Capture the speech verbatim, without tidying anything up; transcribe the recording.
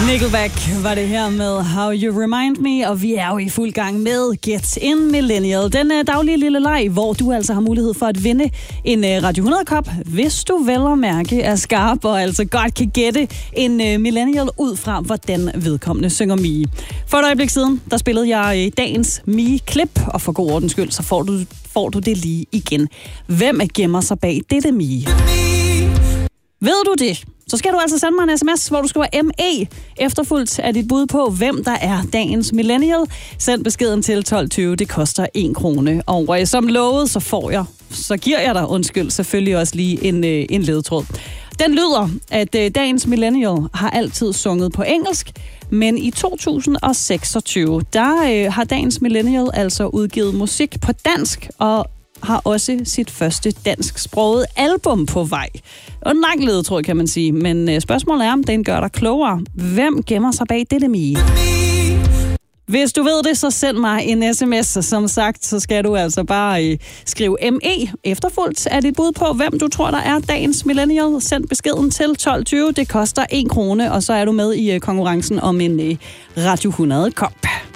Nickelback var det her med How You Remind Me, og vi er jo i fuld gang med Get In Millennial. Den uh, daglige lille leg, hvor du altså har mulighed for at vinde en uh, Radio hundrede-kop, hvis du vel og mærke er skarp og altså godt kan gætte en uh, millennial ud fra, hvordan vedkommende synger Mie. For et øjeblik siden, der spillede jeg uh, dagens Mie-klip, og for god ordens skyld, så får du, får du det lige igen. Hvem gemmer sig bag dette Mie? Ved du det? Så skal du altså sende mig en sms, hvor du skriver M E, efterfulgt af dit bud på, hvem der er dagens millennial. Send beskeden til tolv tyve, det koster en krone. Og øh, som lovet, så får jeg, så giver jeg dig, undskyld, selvfølgelig også lige en, øh, en ledtråd. Den lyder, at øh, dagens millennial har altid sunget på engelsk, men i to tusind seksogtyve, der øh, har dagens millennial altså udgivet musik på dansk, og har også sit første dansksproget album på vej. Og en lang ledetråd, kan man sige. Men øh, spørgsmålet er, om den gør dig klogere. Hvem gemmer sig bag dette Mie? Hvis du ved det, så send mig en sms. Som sagt, så skal du altså bare øh, skrive M E efterfulgt af dit bud på, hvem du tror, der er dagens millennial. Send beskeden til tolv tyve. Det koster en krone, og så er du med i øh, konkurrencen om en øh, Radio hundrede-kop.